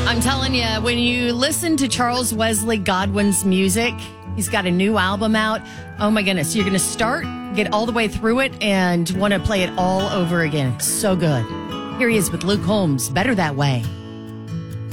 I'm telling you, when you listen to Charles Wesley Godwin's music, he's got a new album out. Oh my goodness. You're going to start, get all the way through it, and want to play it all over again. So good. Here he is with Luke Holmes, Better That Way.